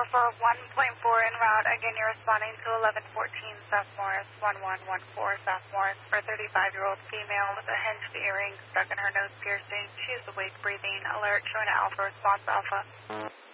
Alpha 1.4 en route. Again, you're responding to 1114 South Morris, 1114 South Morris for a 35-year-old female with a hinged earring stuck in her nose piercing. She is awake, breathing, alert, showing an Alpha response Alpha.